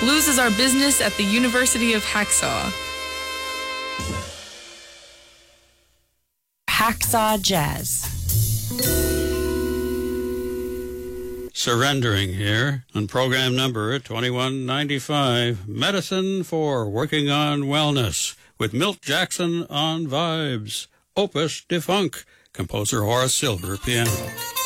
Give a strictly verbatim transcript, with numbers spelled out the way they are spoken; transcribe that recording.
Blues is our business at the University of Hacksaw. Hacksaw Jazz. Surrendering here on program number twenty-one ninety-five, Medicine for Working on Wellness, with Milt Jackson on vibes, Opus Defunct, composer Horace Silver, piano.